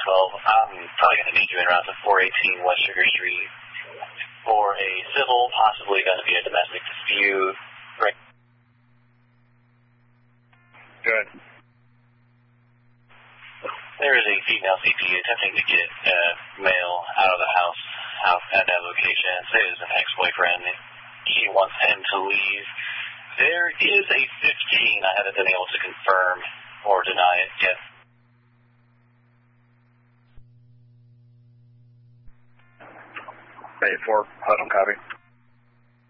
I'm probably going to need you in around to 418 West Sugar Street for a civil, possibly going to be a domestic dispute. Right. Good. There is a female CP attempting to get male out of the house out at that location. Say it's an ex-boyfriend. She wants him to leave. There is a 15. I haven't been able to confirm or deny it yet. Bay 4, I don't copy.